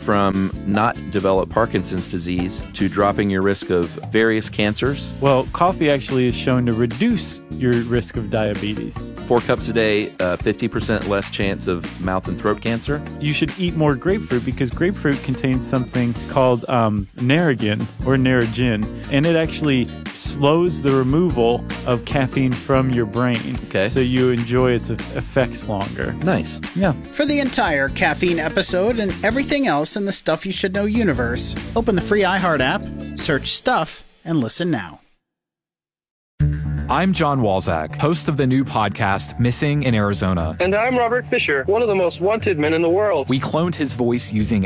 from not develop Parkinson's disease to dropping your risk of various cancers. Well, coffee actually is shown to reduce your risk of diabetes. 4 cups a day, 50% less chance of mouth and throat cancer. You should eat more grapefruit because grapefruit contains something called Narragin or Narragin, and it actually slows the removal of caffeine from your brain. Okay. So you enjoy its effects longer. Nice. Yeah. For the entire caffeine episode and everything else in the Stuff You Should Know universe, open the free iHeart app, search Stuff, and listen now. I'm John Walzak, host of the new podcast, Missing in Arizona. And I'm Robert Fisher, one of the most wanted men in the world. We cloned his voice using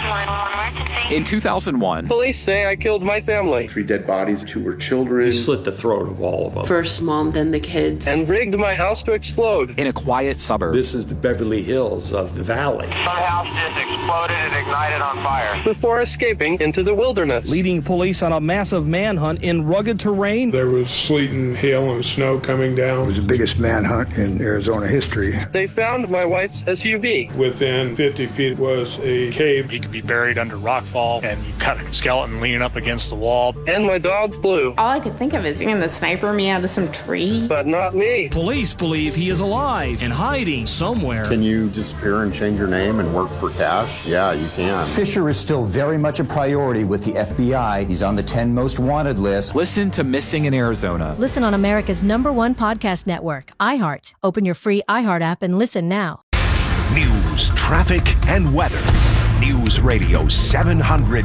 AI. In 2001, police say I killed my family. 3 dead bodies, 2 were children. He slit the throat of all of them. First mom, then the kids. And rigged my house to explode. in a quiet suburb. This is the Beverly Hills of the valley. Some house just exploded and ignited on fire. Before escaping into the wilderness. Leading police on a massive manhunt in rugged terrain. There was sleet and hail and snow coming down. It was the biggest manhunt in Arizona history. They found my wife's SUV. Within 50 feet was a cave. He could be buried under rockfall, and you got a skeleton leaning up against the wall. And my dog Blue. All I could think of is getting the sniper me out of some tree. But not me. Police believe he is alive and hiding somewhere. Can you disappear and change your name and work for cash? Yeah, you can. Fisher is still very much a priority with the FBI. He's on the 10 most wanted list. Listen to Missing in Arizona. Listen on America's #1 podcast network, iHeart. Open your free iHeart app and listen now. News, traffic, and weather. News Radio 700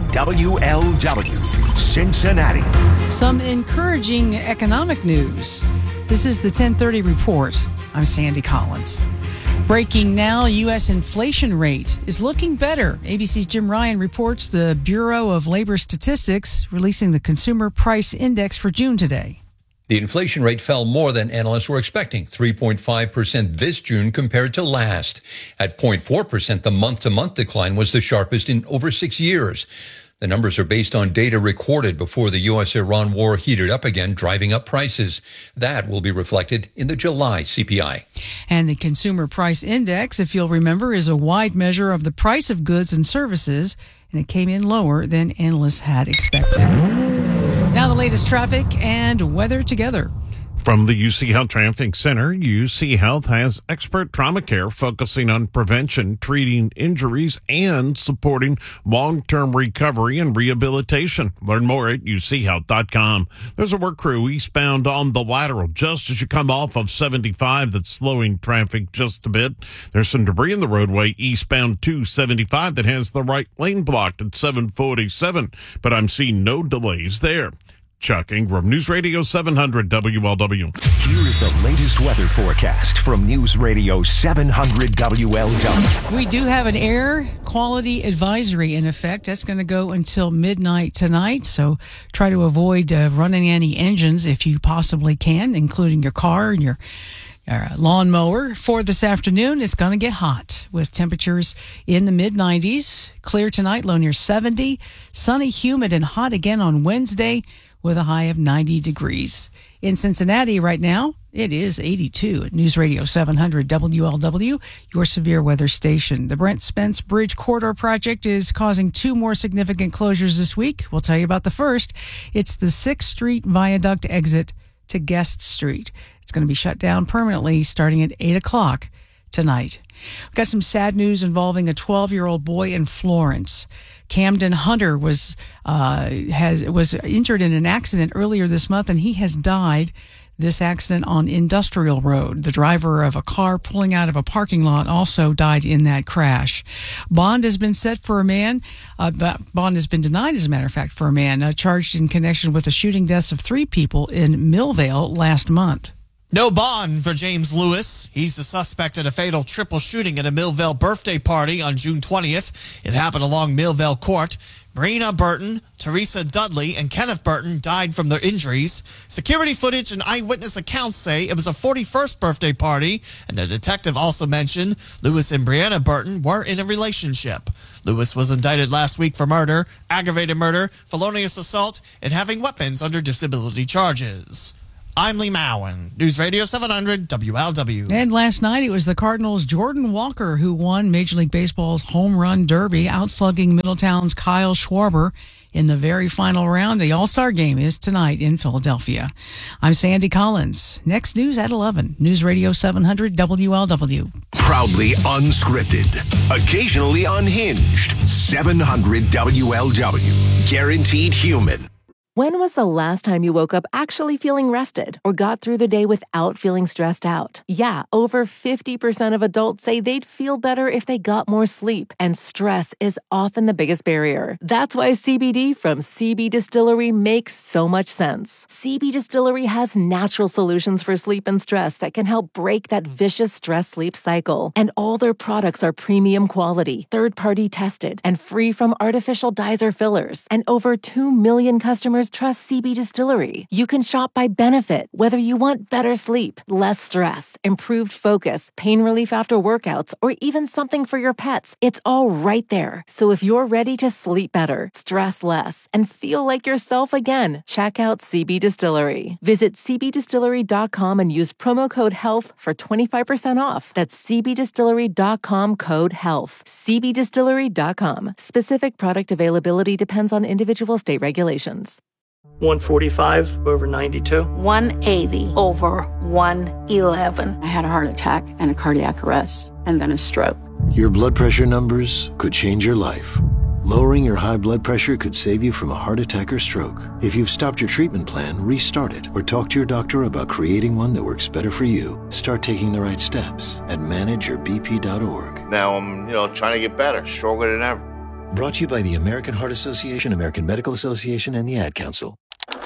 WLW, Cincinnati. Some encouraging economic news. This is the 1030 report. I'm Sandy Collins. Breaking now, U.S. inflation rate is looking better. ABC's Jim Ryan reports the Bureau of Labor Statistics releasing the Consumer Price Index for June today. The inflation rate fell more than analysts were expecting, 3.5% this June compared to last. At 0.4%, the month-to-month decline was the sharpest in over 6 years. The numbers are based on data recorded before the U.S.-Iran war heated up again, driving up prices. That will be reflected in the July CPI. And the Consumer Price Index, if you'll remember, is a wide measure of the price of goods and services, and it came in lower than analysts had expected. Now the latest traffic and weather together. From the UC Health Traffic Center, UC Health has expert trauma care focusing on prevention, treating injuries, and supporting long-term recovery and rehabilitation. Learn more at uchealth.com. There's a work crew eastbound on the lateral just as you come off of 75 that's slowing traffic just a bit. There's some debris in the roadway eastbound 275 that has the right lane blocked at 747, but I'm seeing no delays there. Chuck Ingram, News Radio 700 WLW. Here is the latest weather forecast from News Radio 700 WLW. We do have an air quality advisory in effect. That's going to go until midnight tonight, so try to avoid running any engines if you possibly can, including your car and your lawnmower. For this afternoon, it's going to get hot with temperatures in the mid-90s. Clear tonight, low near 70. Sunny, humid, and hot again on Wednesday with a high of 90 degrees. In Cincinnati right now, it is 82 at News Radio 700 WLW, your severe weather station. The Brent Spence Bridge Corridor project is causing 2 more significant closures this week. We'll tell you about the first. It's the 6th Street Viaduct exit to Guest Street. It's going to be shut down permanently starting at 8 o'clock tonight. We've got some sad news involving a 12-year-old boy in Florence. Camden Hunter was injured in an accident earlier this month, and he has died. This accident on Industrial Road. The driver of a car pulling out of a parking lot also died in that crash. Bond has been set for a man. Bond has been denied, as a matter of fact, for a man charged in connection with the shooting deaths of 3 people in Millvale last month. No bond for James Lewis. He's the suspect in a fatal triple shooting at a Millvale birthday party on June 20th. It happened along Millvale Court. Marina Burton, Teresa Dudley, and Kenneth Burton died from their injuries. Security footage and eyewitness accounts say it was a 41st birthday party, and the detective also mentioned Lewis and Brianna Burton were in a relationship. Lewis was indicted last week for murder, aggravated murder, felonious assault, and having weapons under disability charges. I'm Lee Mowen, News Radio 700 WLW. And last night it was the Cardinals' Jordan Walker who won Major League Baseball's Home Run Derby, outslugging Middletown's Kyle Schwarber in the very final round. The All-Star Game is tonight in Philadelphia. I'm Sandy Collins. Next news at 11. News Radio 700 WLW. Proudly unscripted, occasionally unhinged. 700 WLW. Guaranteed human. When was the last time you woke up actually feeling rested or got through the day without feeling stressed out? Yeah, over 50% of adults say they'd feel better if they got more sleep, and stress is often the biggest barrier. That's why CBD from CB Distillery makes so much sense. CB Distillery has natural solutions for sleep and stress that can help break that vicious stress-sleep cycle. And all their products are premium quality, third-party tested, and free from artificial dyes or fillers. And over 2 million customers trust CB Distillery. You can shop by benefit, whether you want better sleep, less stress, improved focus, pain relief after workouts, or even something for your pets. It's all right there. So if you're ready to sleep better, stress less, and feel like yourself again, check out CB Distillery. Visit cbdistillery.com and use promo code HEALTH for 25% off. That's cbdistillery.com, code HEALTH. cbdistillery.com. Specific product availability depends on individual state regulations. 145 over 92. 180 over 111. I had a heart attack and a cardiac arrest and then a stroke. Your blood pressure numbers could change your life. Lowering your high blood pressure could save you from a heart attack or stroke. If you've stopped your treatment plan, restart it or talk to your doctor about creating one that works better for you. Start taking the right steps at manageyourbp.org. Now I'm, trying to get better, stronger than ever. Brought to you by the American Heart Association, American Medical Association, and the Ad Council.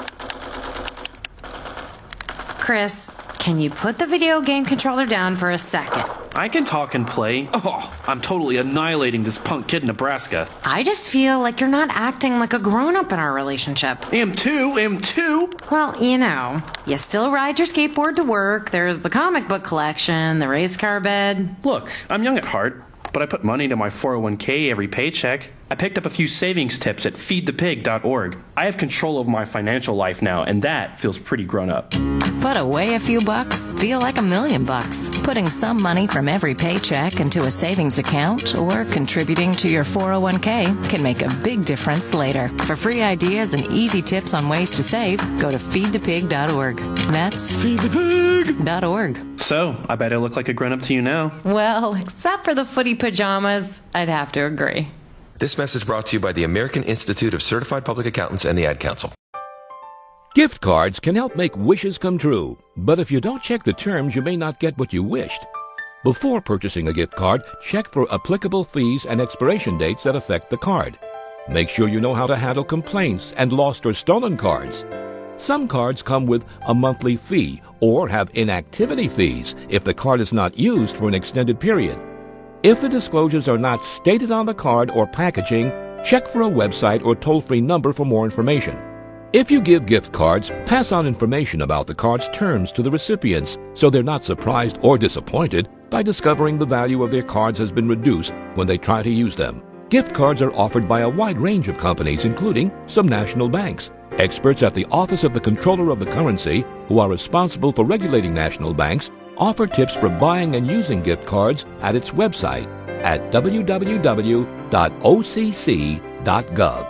Chris, can you put the video game controller down for a second? I can talk and play. Oh, I'm totally annihilating this punk kid in Nebraska. I just feel like you're not acting like a grown-up in our relationship. Am too. Well, you still ride your skateboard to work, there's the comic book collection, the race car bed. Look, I'm young at heart, but I put money into my 401k every paycheck. I picked up a few savings tips at feedthepig.org. I have control over my financial life now, and that feels pretty grown up. Put away a few bucks, feel like $1 million. Putting some money from every paycheck into a savings account or contributing to your 401k can make a big difference later. For free ideas and easy tips on ways to save, go to feedthepig.org. That's feedthepig.org. So, I bet I look like a grown-up to you now. Well, except for the footy pajamas, I'd have to agree. This message brought to you by the American Institute of Certified Public Accountants and the Ad Council. Gift cards can help make wishes come true, but if you don't check the terms, you may not get what you wished. Before purchasing a gift card, check for applicable fees and expiration dates that affect the card. Make sure you know how to handle complaints and lost or stolen cards. Some cards come with a monthly fee or have inactivity fees if the card is not used for an extended period. If the disclosures are not stated on the card or packaging, check for a website or toll-free number for more information. If you give gift cards, pass on information about the card's terms to the recipients so they're not surprised or disappointed by discovering the value of their cards has been reduced when they try to use them. Gift cards are offered by a wide range of companies, including some national banks. Experts at the Office of the Comptroller of the Currency, who are responsible for regulating national banks, offer tips for buying and using gift cards at its website at www.occ.gov.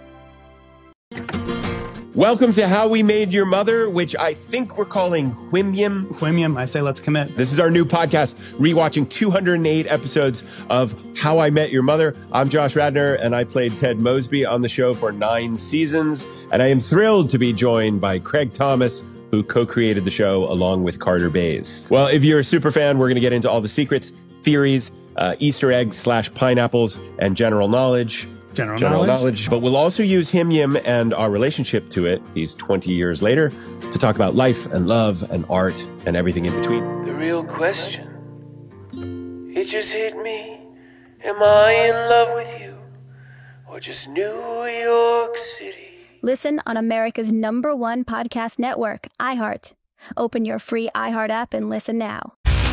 Welcome to How We Made Your Mother, which I think we're calling Whimyam. Whimyam, I say let's commit. This is our new podcast, rewatching 208 episodes of How I Met Your Mother. I'm Josh Radner, and I played Ted Mosby on the show for 9 seasons. And I am thrilled to be joined by Craig Thomas, who co-created the show along with Carter Bays. Well, if you're a super fan, we're going to get into all the secrets, theories, Easter eggs / pineapples, and general knowledge. General knowledge. But we'll also use Whimyam and our relationship to it, these 20 years later, to talk about life and love and art and everything in between. The real question, it just hit me. Am I in love with you or just New York City? Listen on America's #1 podcast network, iHeart. Open your free iHeart app and listen now.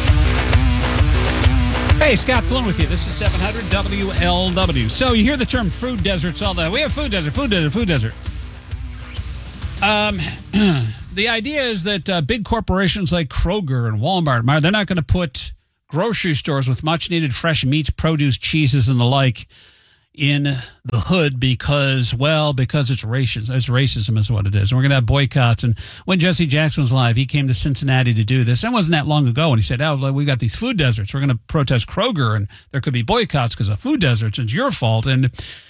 Hey, Scott Flynn with you. This is 700 WLW. So you hear the term food deserts all the time. We have food desert. the idea is that big corporations like Kroger and Walmart, they're not going to put grocery stores with much-needed fresh meats, produce, cheeses, and the like in the hood because it's racism. It's racism is what it is. And we're going to have boycotts. And when Jesse Jackson was live, he came to Cincinnati to do this. It wasn't that long ago. And he said, we got these food deserts. We're going to protest Kroger, and there could be boycotts because of food deserts. It's your fault. And,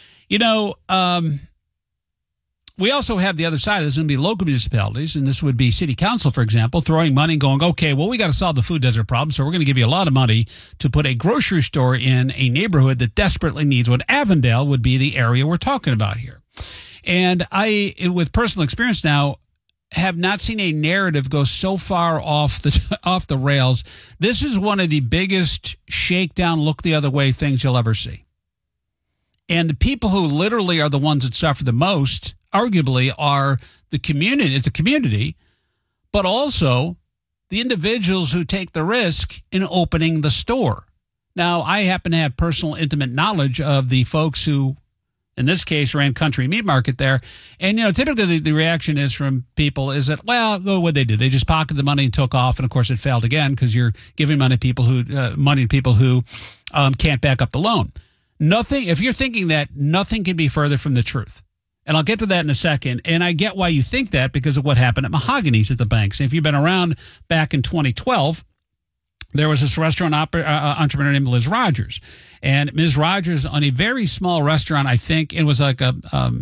we also have the other side. There's going to be local municipalities, and this would be city council, for example, throwing money and going, okay, well, we got to solve the food desert problem, so we're going to give you a lot of money to put a grocery store in a neighborhood that desperately needs one. Avondale would be the area we're talking about here. And I, with personal experience now, have not seen a narrative go so far off the rails. This is one of the biggest shakedown, look the other way things you'll ever see. And the people who literally are the ones that suffer the most arguably are the community. It's a community, but also the individuals who take the risk in opening the store. Now, I happen to have personal intimate knowledge of the folks who, in this case, ran Country Meat Market there. And, typically the reaction is from people is that, what they did, they just pocketed the money and took off. And of course it failed again because you're giving money to people who can't back up the loan. Nothing, if you're thinking that, nothing can be further from the truth. And I'll get to that in a second. And I get why you think that because of what happened at Mahogany's at the banks. And if you've been around back in 2012, there was this restaurant entrepreneur named Liz Rogers. And Ms. Rogers, on a very small restaurant, I think it was like a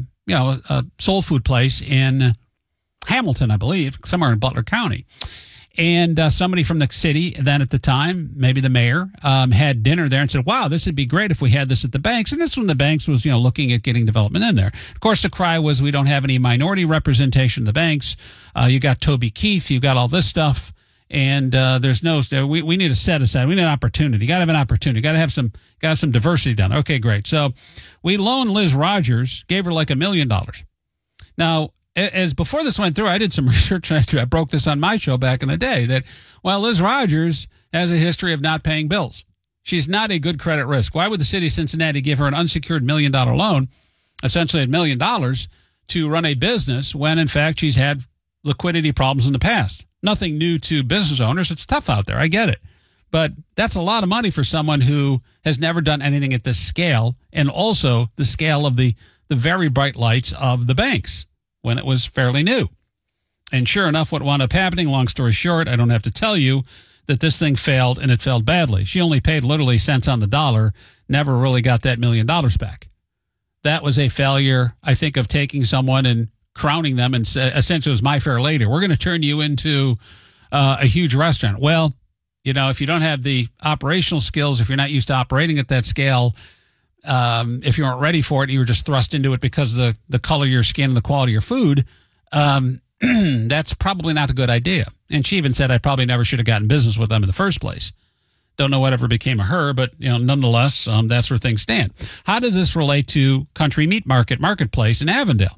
soul food place in Hamilton, I believe, somewhere in Butler County. And somebody from the city then at the time, maybe the mayor, had dinner there and said, wow, this would be great if we had this at the banks. And this when the banks was, looking at getting development in there. Of course, the cry was we don't have any minority representation in the banks. You got Toby Keith. You got all this stuff. And there's we need a set aside. We need an opportunity. You got to have an opportunity. Got to have some diversity down there. Okay, great. So we loaned Liz Rogers, gave her like $1 million. Now, as before this went through, I did some research and I broke this on my show back in the day that, Liz Rogers has a history of not paying bills. She's not a good credit risk. Why would the city of Cincinnati give her an unsecured $1 million loan, essentially $1 million, to run a business when, in fact, she's had liquidity problems in the past? Nothing new to business owners. It's tough out there. I get it. But that's a lot of money for someone who has never done anything at this scale and also the scale of the very bright lights of the banks when it was fairly new. And sure enough, what wound up happening, long story short, I don't have to tell you that this thing failed and it failed badly. She only paid literally cents on the dollar, never really got that $1 million back. That was a failure, I think, of taking someone and crowning them and essentially it was My Fair Lady. We're going to turn you into a huge restaurant. Well, if you don't have the operational skills, if you're not used to operating at that scale, if you weren't ready for it, you were just thrust into it because of the color of your skin and the quality of your food, that's probably not a good idea. And she even said I probably never should have gotten business with them in the first place. Don't know whatever became of her, but nonetheless, that's where things stand. How does this relate to Country Meat Marketplace in Avondale?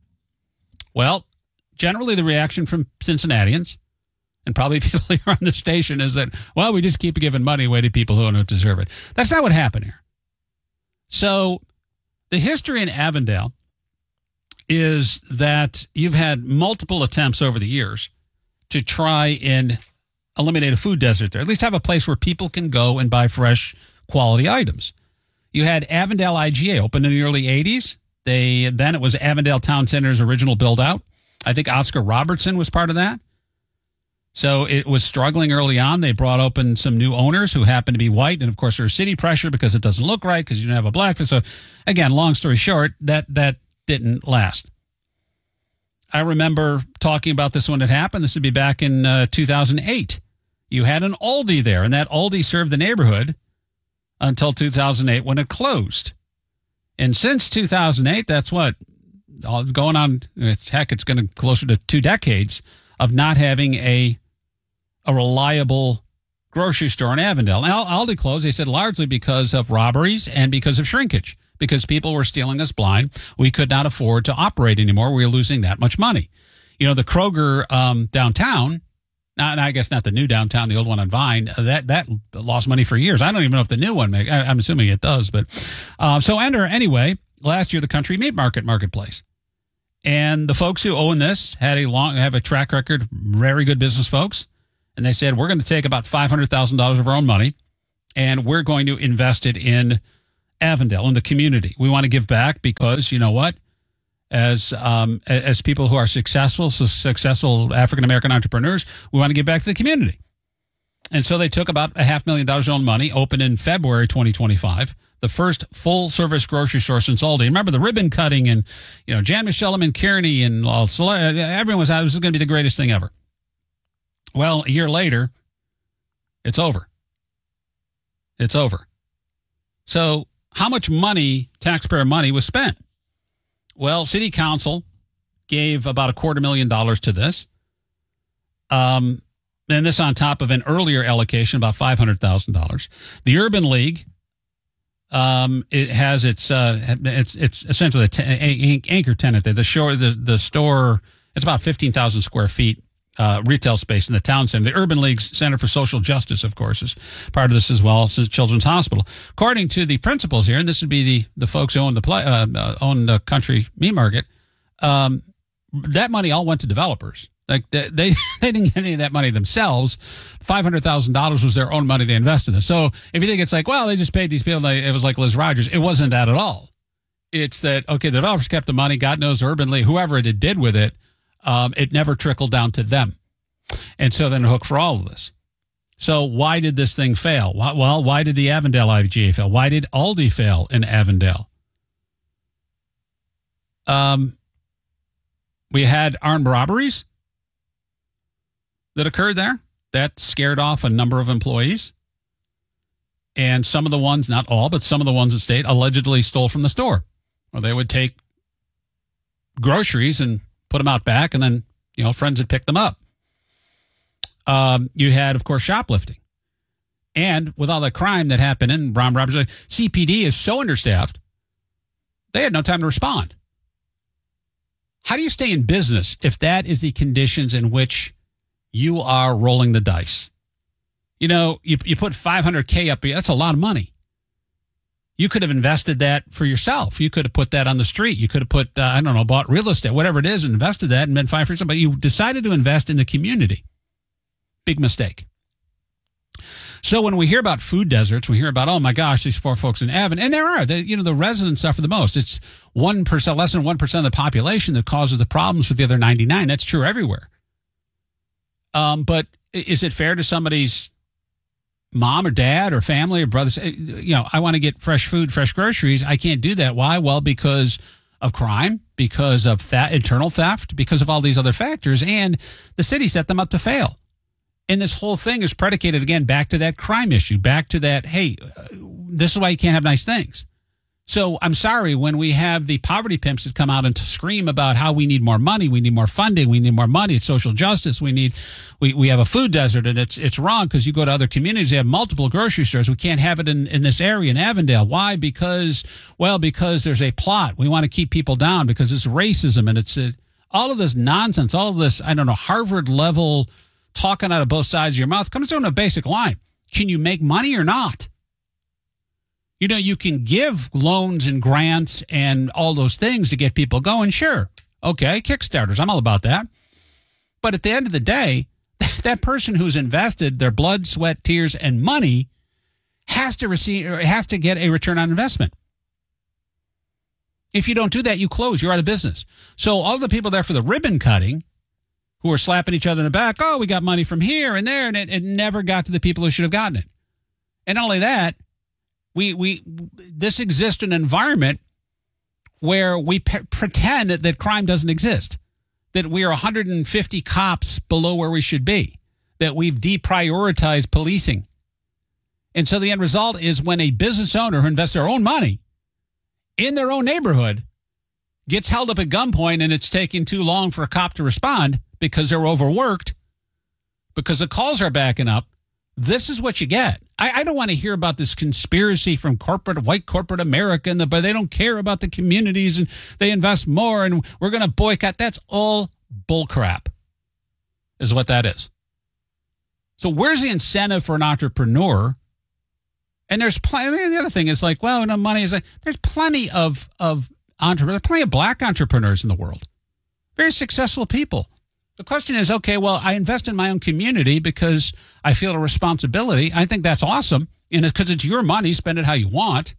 Well, generally the reaction from Cincinnatians and probably people here on the station is that, we just keep giving money away to people who don't deserve it. That's not what happened here. So the history in Avondale is that you've had multiple attempts over the years to try and eliminate a food desert there, at least have a place where people can go and buy fresh quality items. You had Avondale IGA open in the early 80s. Then it was Avondale Town Center's original build out. I think Oscar Robertson was part of that. So it was struggling early on. They brought open some new owners who happened to be white. And, of course, there was city pressure because it doesn't look right because you don't have a black face. So, again, long story short, that didn't last. I remember talking about this when it happened. This would be back in 2008. You had an Aldi there, and that Aldi served the neighborhood until 2008 when it closed. And since 2008, that's what? Going on, heck, it's going to closer to 2 decades of not having a reliable grocery store in Avondale. Now, Aldi closed, they said, largely because of robberies and because of shrinkage, because people were stealing us blind. We could not afford to operate anymore. We were losing that much money. The Kroger downtown, I guess not the new downtown, the old one on Vine, that lost money for years. I don't even know if the new one I'm assuming it does. But so anyway, last year, the Country Meat Marketplace. And the folks who own this have a track record, very good business folks. And they said, we're going to take about $500,000 of our own money and we're going to invest it in Avondale, in the community. We want to give back because, you know what? As people who are successful African-American entrepreneurs, we want to give back to the community. And so they took about $500,000 of own money, opened in February 2025, the first full-service grocery store since Aldi. Remember the ribbon cutting and, Jan Michelle and Kearney and everyone was out. This is going to be the greatest thing ever. Well, a year later, it's over. It's over. So how much money, taxpayer money, was spent? Well, City Council gave about $250,000 to this. And this on top of an earlier allocation, about $500,000. The Urban League, it has its essentially the anchor tenant there. The store, it's about 15,000 square feet. Retail space in the town center. The Urban League's Center for Social Justice, of course, is part of this as well. It's Children's Hospital. According to the principals here, and this would be the folks who own the Country Meat Market, that money all went to developers. Like they didn't get any of that money themselves. $500,000 was their own money they invested in this. So if you think it's like, well, they just paid these people, it was like Liz Rogers. It wasn't that at all. It's that, okay, the developers kept the money. God knows Urban League, whoever it did with it, it never trickled down to them. And so then hook for all of this. So why did this thing fail? Well, why did the Avondale IGA fail? Why did Aldi fail in Avondale? We had armed robberies that occurred there. That scared off a number of employees. And some of the ones, not all, but some of the ones that stayed allegedly stole from the store. Or they would take groceries and put them out back, and then, friends would pick them up. You had, of course, shoplifting. And with all the crime that happened in armed robberies, CPD is so understaffed, they had no time to respond. How do you stay in business if that is the conditions in which you are rolling the dice? You put $500K up, that's a lot of money. You could have invested that for yourself. You could have put that on the street. You could have put, bought real estate, whatever it is, and invested that and been fine for yourself. But you decided to invest in the community. Big mistake. So when we hear about food deserts, we hear about, oh my gosh, these poor folks in Avon, and there are, the residents suffer the most. It's 1%, less than 1% of the population that causes the problems with the other 99. That's true everywhere. But is it fair to somebody's mom or dad or family or brothers? I want to get fresh food, fresh groceries. I can't do that. Why? Well, because of crime, because of internal theft, because of all these other factors, and the city set them up to fail. And this whole thing is predicated, again, back to that crime issue, back to that, hey, this is why you can't have nice things. So I'm sorry, when we have the poverty pimps that come out and scream about how we need more money, we need more funding, we need more money, it's social justice, we have a food desert, and it's wrong because you go to other communities, they have multiple grocery stores. We can't have it in this area in Avondale. Why? Because there's a plot. We want to keep people down because it's racism, and it's all of this nonsense, all of this, Harvard level talking out of both sides of your mouth comes down to a basic line. Can you make money or not? You can give loans and grants and all those things to get people going. Sure. Okay. Kickstarters. I'm all about that. But at the end of the day, that person who's invested their blood, sweat, tears, and money has to get a return on investment. If you don't do that, you close. You're out of business. So all the people there for the ribbon cutting who are slapping each other in the back, oh, we got money from here and there, and it never got to the people who should have gotten it. And not only that, this exists in an environment where we pretend that crime doesn't exist, that we are 150 cops below where we should be, that we've deprioritized policing. And so the end result is when a business owner who invests their own money in their own neighborhood gets held up at gunpoint and it's taking too long for a cop to respond because they're overworked, because the calls are backing up, this is what you get. I don't want to hear about this conspiracy from white corporate America, but they don't care about the communities and they invest more and we're going to boycott. That's all bullcrap, is what that is. So where's the incentive for an entrepreneur? And there's plenty. The other thing is money is there's plenty of entrepreneurs, plenty of black entrepreneurs in the world. Very successful people. The question is, okay, well, I invest in my own community because I feel a responsibility. I think that's awesome. And it's because it's your money. Spend it how you want.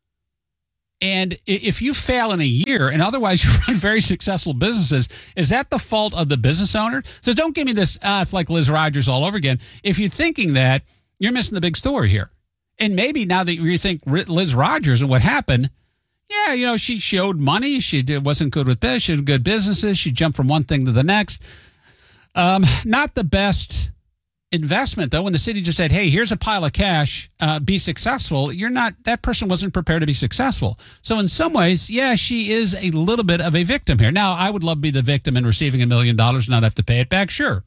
And if you fail in a year and otherwise you run very successful businesses, is that the fault of the business owner? So don't give me this, it's like Liz Rogers all over again. If you're thinking that, you're missing the big story here. And maybe now that you think Liz Rogers and what happened, yeah, she showed money. She wasn't good with business. She had good businesses. She jumped from one thing to the next. Not the best investment, though, when the city just said, hey, here's a pile of cash, be successful. That person wasn't prepared to be successful. So in some ways, yeah, she is a little bit of a victim here. Now, I would love to be the victim in receiving $1 million and not have to pay it back. Sure.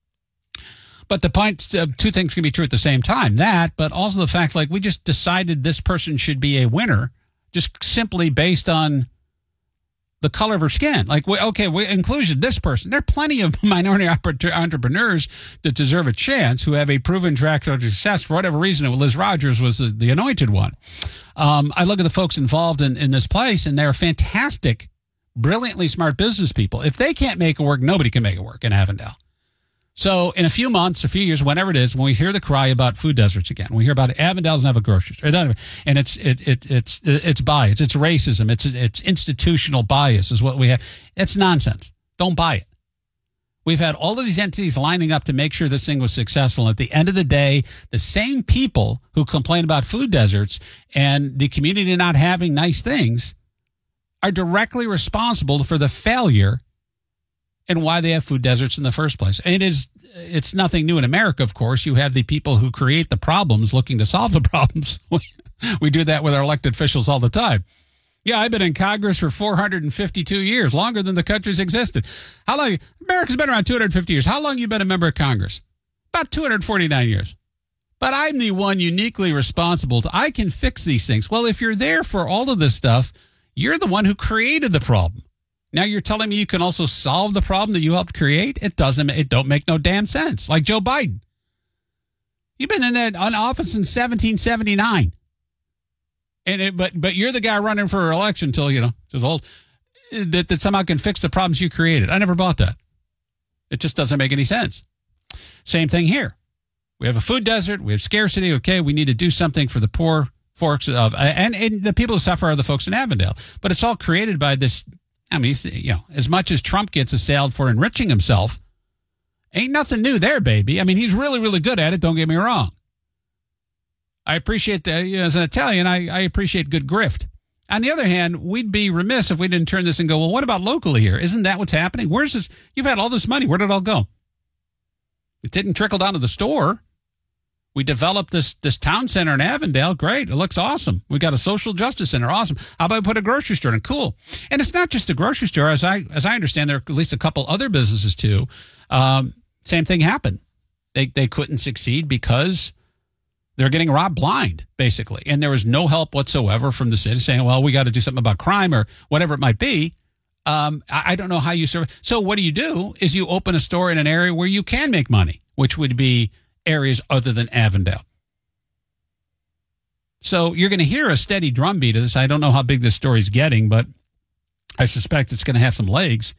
But the point, two things can be true at the same time. That, but also the fact, we just decided this person should be a winner just simply based on the color of her skin. We included this person. There are plenty of minority entrepreneurs that deserve a chance who have a proven track record of success. For whatever reason, Liz Rogers was the anointed one. I look at the folks involved in this place, and they're fantastic, brilliantly smart business people. If they can't make it work, nobody can make it work in Avondale. So in a few months, a few years, whenever it is, when we hear the cry about food deserts again, we hear about Avondale doesn't have a grocery store, and it's bias, it's racism, it's institutional bias is what we have. It's nonsense. Don't buy it. We've had all of these entities lining up to make sure this thing was successful. And at the end of the day, the same people who complain about food deserts and the community not having nice things are directly responsible for the failure and why they have food deserts in the first place. And it's nothing new in America, of course. You have the people who create the problems looking to solve the problems. We do that with our elected officials all the time. Yeah, I've been in Congress for 452 years, longer than the country's existed. How long? America's been around 250 years. How long have you been a member of Congress? About 249 years. But I'm the one uniquely responsible I can fix these things. Well, if you're there for all of this stuff, you're the one who created the problem. Now you're telling me you can also solve the problem that you helped create? It don't make no damn sense. Like Joe Biden. You've been in that office since 1779. But you're the guy running for election till old that somehow can fix the problems you created. I never bought that. It just doesn't make any sense. Same thing here. We have a food desert. We have scarcity. Okay, we need to do something for the poor folks and the people who suffer are the folks in Avondale. But it's all created by this. I mean, as much as Trump gets assailed for enriching himself, ain't nothing new there, baby. I mean, he's really, really good at it. Don't get me wrong. I appreciate that. As an Italian, I appreciate good grift. On the other hand, we'd be remiss if we didn't turn this and go, well, what about locally here? Isn't that what's happening? Where's this? You've had all this money. Where did it all go? It didn't trickle down to the store. We developed this town center in Avondale. Great. It looks awesome. We got a social justice center. Awesome. How about we put a grocery store in? Cool. And it's not just a grocery store. As I understand, there are at least a couple other businesses too. Same thing happened. They couldn't succeed because they're getting robbed blind, basically. And there was no help whatsoever from the city saying, well, we got to do something about crime or whatever it might be. I don't know how you serve. So what do is you open a store in an area where you can make money, which would be areas other than Avondale. So you're going to hear a steady drumbeat of this. I don't know how big this story's getting, but I suspect it's going to have some legs.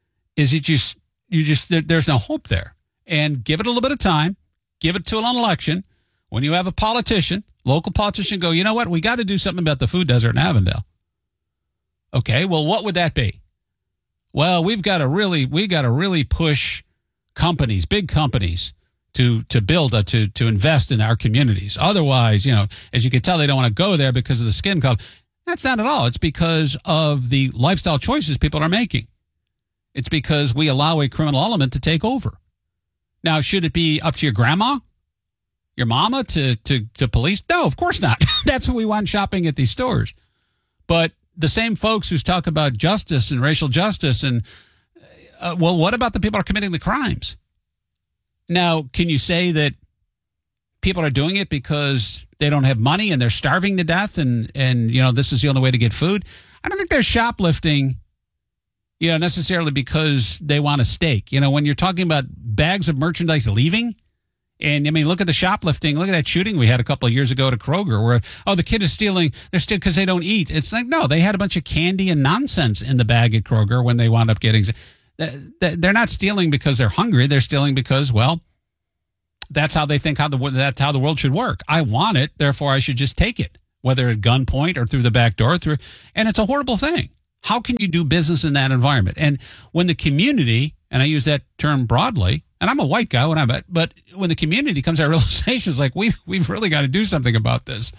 There's no hope there. And give it a little bit of time. Give it to an election. When you have a politician, local politician go, you know what? We got to do something about the food desert in Avondale. Okay, well, what would that be? Well, we got to really push companies, big companies, to build to invest in our communities. Otherwise, as you can tell, they don't want to go there because of the skin color. That's not at all. It's because of the lifestyle choices people are making. It's because we allow a criminal element to take over. Now, should it be up to your grandma, your mama to police? No, of course not. That's who we want shopping at these stores. But the same folks who's talk about justice and racial justice and, well, what about the people who are committing the crimes? Now, can you say that people are doing it because they don't have money and they're starving to death and this is the only way to get food? I don't think they're shoplifting, necessarily because they want a steak. When you're talking about bags of merchandise leaving, and I mean, look at the shoplifting. Look at that shooting we had a couple of years ago at a Kroger where, the kid is stealing. They're stealing because they don't eat. It's like, no, they had a bunch of candy and nonsense in the bag at Kroger when they wound up getting. They're not stealing because they're hungry. They're stealing because, well, that's how they think that's how the world should work. I want it, therefore I should just take it, whether at gunpoint or through the back door. And it's a horrible thing. How can you do business in that environment? And when the community, and I use that term broadly, and I'm a white guy but when the community comes to that realization, it's like we've really got to do something about this.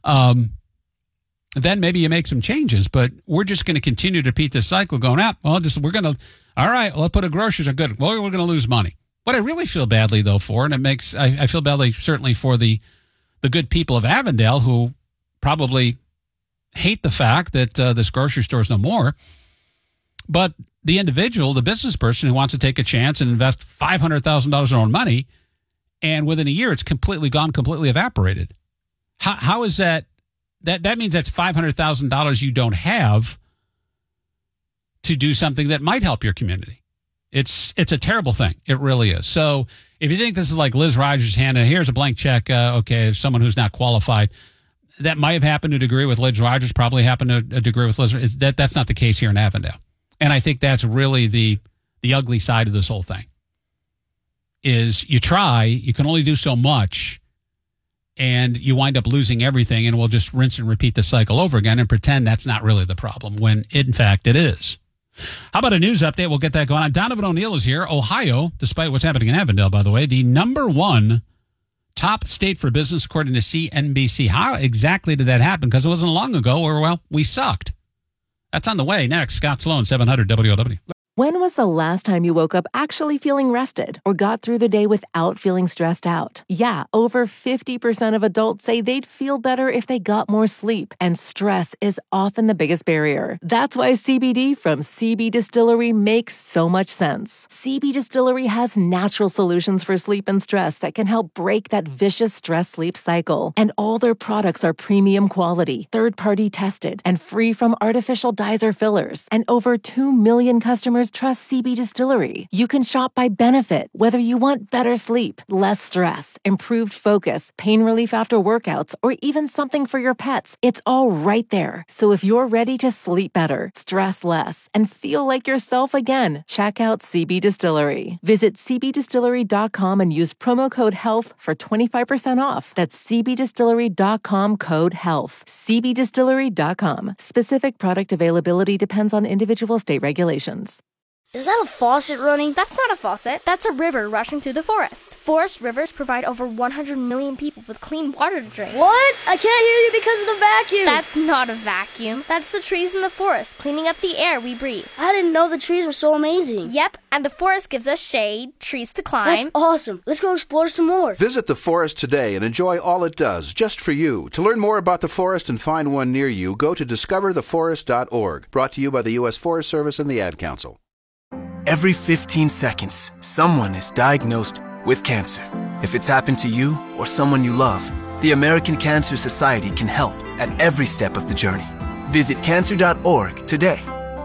Then maybe you make some changes, but we're just going to continue to repeat this cycle going up. Well, all right, let's put a groceries are good. Well, we're going to lose money. What I really feel badly though for, and I feel badly certainly for the good people of Avondale who probably hate the fact that this grocery store is no more, but the individual, the business person who wants to take a chance and invest $500,000 of their own money, and within a year it's completely gone, completely evaporated. How is that? That means that's $500,000 you don't have to do something that might help your community. It's a terrible thing. It really is. So if you think this is like Liz Rogers' hand, here's a blank check, okay, someone who's not qualified, that might have happened to a degree with Liz Rogers, probably happened to a degree with Liz. That's not the case here in Avondale. And I think that's really the ugly side of this whole thing, is you try, you can only do so much, and you wind up losing everything, and we'll just rinse and repeat the cycle over again and pretend that's not really the problem, when in fact it is. How about a news update? We'll get that going on. Donovan O'Neill is here. Ohio, despite what's happening in Avondale, by the way, the #1 top state for business, according to CNBC. How exactly did that happen? Because it wasn't long ago where, well, we sucked. That's on the way next. Scott Sloan, 700 WLW. When was the last time you woke up actually feeling rested or got through the day without feeling stressed out? Yeah, over 50% of adults say they'd feel better if they got more sleep, and stress is often the biggest barrier. That's why CBD from CB Distillery makes so much sense. CB Distillery has natural solutions for sleep and stress that can help break that vicious stress-sleep cycle. And all their products are premium quality, third-party tested, and free from artificial dyes or fillers. And over 2 million customers trust CB Distillery. You can shop by benefit, whether you want better sleep, less stress, improved focus, pain relief after workouts, or even something for your pets. It's all right there. So if you're ready to sleep better, stress less, and feel like yourself again, check out CB Distillery. Visit cbdistillery.com and use promo code HEALTH for 25% off. That's cbdistillery.com, code HEALTH. cbdistillery.com. Specific product availability depends on individual state regulations. Is that a faucet running? That's not a faucet. That's a river rushing through the forest. Forest rivers provide over 100 million people with clean water to drink. What? I can't hear you because of the vacuum. That's not a vacuum. That's the trees in the forest cleaning up the air we breathe. I didn't know the trees were so amazing. Yep, and the forest gives us shade, trees to climb. That's awesome. Let's go explore some more. Visit the forest today and enjoy all it does, just for you. To learn more about the forest and find one near you, go to discovertheforest.org. Brought to you by the U.S. Forest Service and the Ad Council. Every 15 seconds, someone is diagnosed with cancer. If it's happened to you or someone you love, the American Cancer Society can help at every step of the journey. Visit cancer.org today.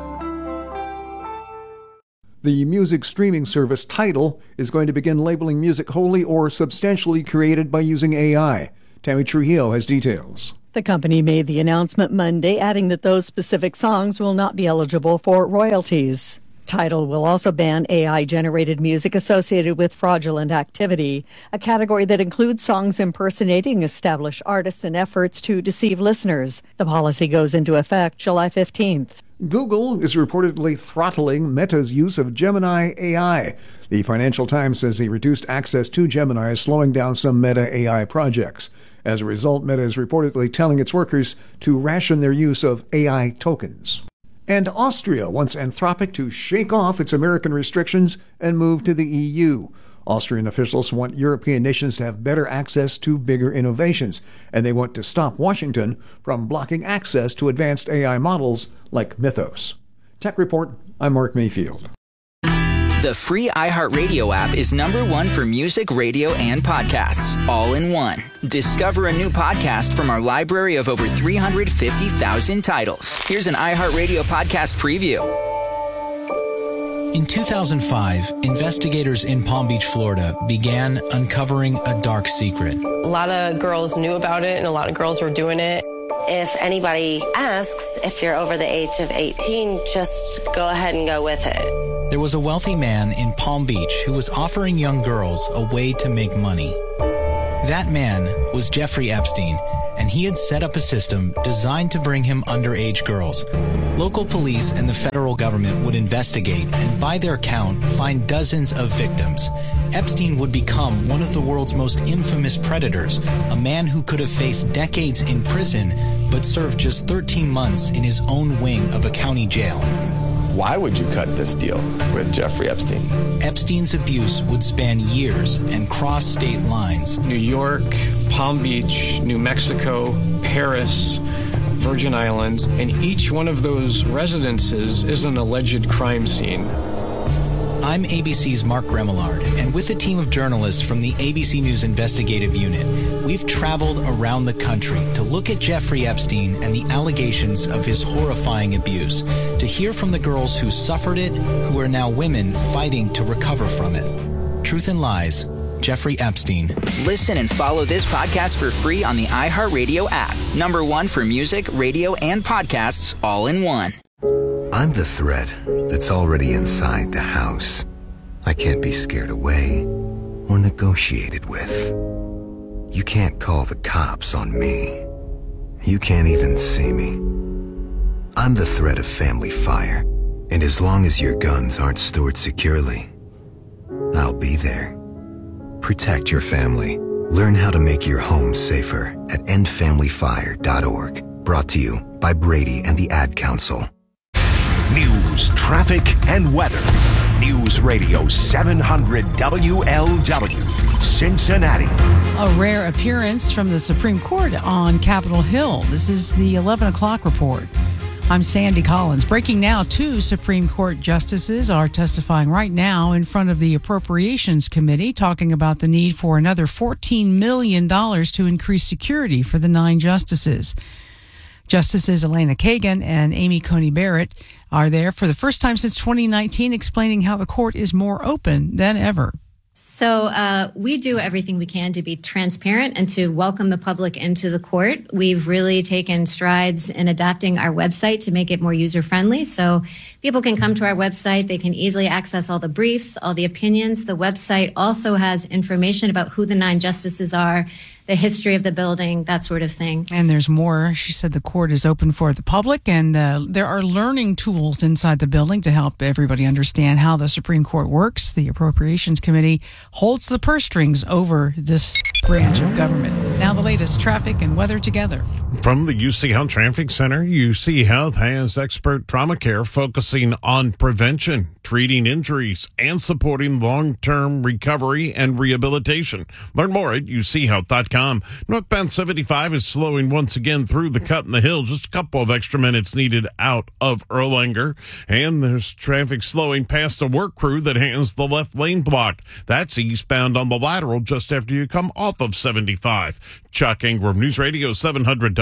The music streaming service Tidal is going to begin labeling music wholly or substantially created by using AI. Tammy Trujillo has details. The company made the announcement Monday, adding that those specific songs will not be eligible for royalties. Tidal will also ban AI-generated music associated with fraudulent activity, a category that includes songs impersonating established artists and efforts to deceive listeners. The policy goes into effect July 15th. Google is reportedly throttling Meta's use of Gemini AI. The Financial Times says the reduced access to Gemini is slowing down some Meta AI projects. As a result, Meta is reportedly telling its workers to ration their use of AI tokens. And Austria wants Anthropic to shake off its American restrictions and move to the EU. Austrian officials want European nations to have better access to bigger innovations, and they want to stop Washington from blocking access to advanced AI models like Mythos. Tech Report, I'm Mark Mayfield. The free iHeartRadio app is #1 for music, radio, and podcasts, all in one. Discover a new podcast from our library of over 350,000 titles. Here's an iHeartRadio podcast preview. In 2005, investigators in Palm Beach, Florida, began uncovering a dark secret. A lot of girls knew about it, and a lot of girls were doing it. If anybody asks if you're over the age of 18, just go ahead and go with it. There was a wealthy man in Palm Beach who was offering young girls a way to make money. That man was Jeffrey Epstein, and he had set up a system designed to bring him underage girls. Local police and the federal government would investigate and, by their count, find dozens of victims. Epstein would become one of the world's most infamous predators, a man who could have faced decades in prison but served just 13 months in his own wing of a county jail. Why would you cut this deal with Jeffrey Epstein? Epstein's abuse would span years and cross state lines. New York, Palm Beach, New Mexico, Paris, Virgin Islands, and each one of those residences is an alleged crime scene. I'm ABC's Mark Remillard, and with a team of journalists from the ABC News Investigative Unit, we've traveled around the country to look at Jeffrey Epstein and the allegations of his horrifying abuse, to hear from the girls who suffered it, who are now women fighting to recover from it. Truth and Lies, Jeffrey Epstein. Listen and follow this podcast for free on the iHeartRadio app. #1 for music, radio, and podcasts all in one. I'm the threat that's already inside the house. I can't be scared away or negotiated with. You can't call the cops on me. You can't even see me. I'm the threat of family fire, and as long as your guns aren't stored securely, I'll be there. Protect your family. Learn how to make your home safer at endfamilyfire.org. Brought to you by Brady and the Ad Council. News, traffic, and weather. News Radio 700 WLW, Cincinnati. A rare appearance from the Supreme Court on Capitol Hill. This is the 11 o'clock report. I'm Sandy Collins. Breaking now, 2 Supreme Court justices are testifying right now in front of the Appropriations Committee, talking about the need for another $14 million to increase security for the 9 justices. Justices Elena Kagan and Amy Coney Barrett are there for the first time since 2019, explaining how the court is more open than ever. So we do everything we can to be transparent and to welcome the public into the court. We've really taken strides in adapting our website to make it more user-friendly. So people can come to our website. They can easily access all the briefs, all the opinions. The website also has information about who the 9 justices are, the history of the building, that sort of thing. And there's more. She said the court is open for the public, and there are learning tools inside the building to help everybody understand how the Supreme Court works. The Appropriations Committee holds the purse strings over this branch of government. Now the latest traffic and weather together. From the UC Health Traffic Center, UC Health has expert trauma care focusing on prevention, treating injuries, and supporting long-term recovery and rehabilitation. Learn more at uchealth.com. Northbound 75 is slowing once again through the cut in the hill. Just a couple of extra minutes needed out of Erlanger. And there's traffic slowing past a work crew that has the left lane blocked. That's eastbound on the lateral just after you come off of 75. Chuck Ingram, News Radio 700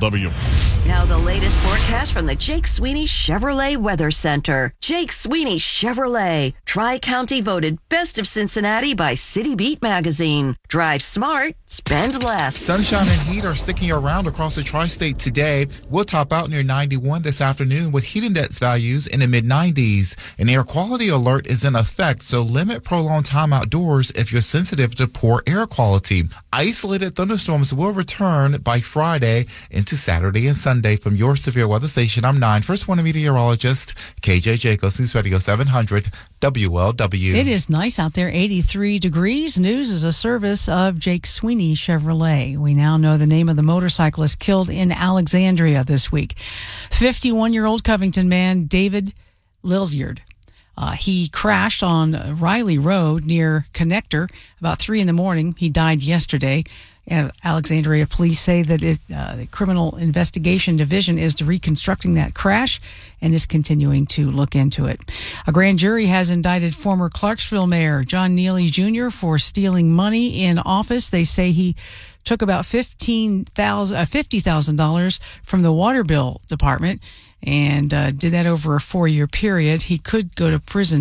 WLW. Now the latest forecast from the Jake Sweeney Chevrolet Weather Center. Jake Sweeney Chevrolet. Tri-County voted Best of Cincinnati by City Beat magazine. Drive smart, spend less. Sunshine and heat are sticking around across the tri-state today. We'll top out near 91 this afternoon with heat index values in the mid-90s. An air quality alert is in effect, so limit prolonged time outdoors if you're sensitive to poor air quality. Isolated thunderstorms will return by Friday into Saturday and Sunday. From your severe weather station, I'm 9 First Warning meteorologist KJ Jacobs, News Radio 700 WLW. It is nice out there, 83 degrees. News is a service of Jake Sweeney Chevrolet. We now know the name of the motorcyclist killed in Alexandria this week. 51-year-old Covington man David Lilsyard. He crashed on Riley Road near Connector about 3 a.m. He died yesterday. Alexandria police say that the Criminal Investigation Division is reconstructing that crash and is continuing to look into it. A grand jury has indicted former Clarksville Mayor John Neely Jr. for stealing money in office. They say he took about $50,000 from the water bill department and did that over a 4-year period. He could go to prison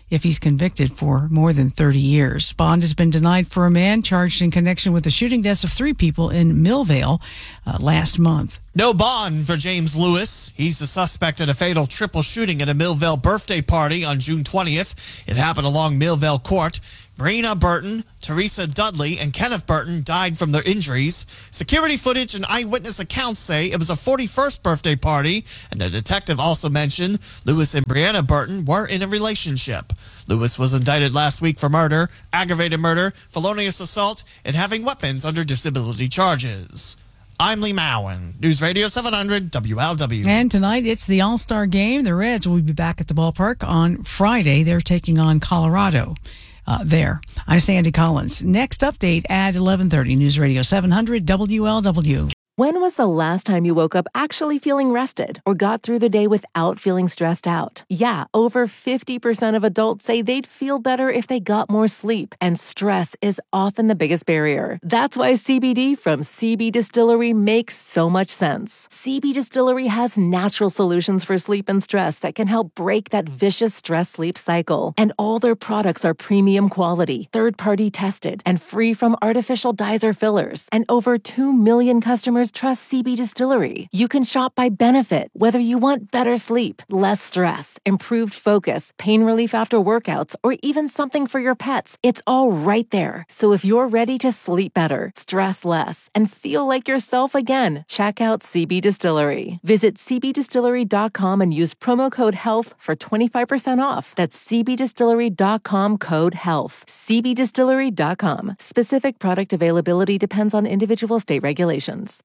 if he's convicted for more than 30 years. Bond has been denied for a man charged in connection with the shooting deaths of 3 people in Millvale last month. No bond for James Lewis. He's the suspect in a fatal triple shooting at a Millvale birthday party on June 20th. It happened along Millvale Court. Marina Burton, Teresa Dudley, and Kenneth Burton died from their injuries. Security footage and eyewitness accounts say it was a 41st birthday party, and the detective also mentioned Lewis and Brianna Burton were in a relationship. Lewis was indicted last week for murder, aggravated murder, felonious assault, and having weapons under disability charges. I'm Lee Mowen, News Radio 700 WLW. And tonight it's the All-Star Game. The Reds will be back at the ballpark on Friday. They're taking on Colorado. There. I'm Sandy Collins. Next update at 11:30, News Radio 700 WLW. When was the last time you woke up actually feeling rested or got through the day without feeling stressed out? Yeah, over 50% of adults say they'd feel better if they got more sleep, and stress is often the biggest barrier. That's why CBD from CB Distillery makes so much sense. CB Distillery has natural solutions for sleep and stress that can help break that vicious stress-sleep cycle. And all their products are premium quality, third-party tested, and free from artificial dyes or fillers. And over 2 million customers trust CB Distillery. You can shop by benefit, whether you want better sleep, less stress, improved focus, pain relief after workouts, or even something for your pets. It's all right there. So if you're ready to sleep better, stress less, and feel like yourself again, check out CB Distillery. Visit cbdistillery.com and use promo code HEALTH for 25% off. That's cbdistillery.com code HEALTH. cbdistillery.com. Specific product availability depends on individual state regulations.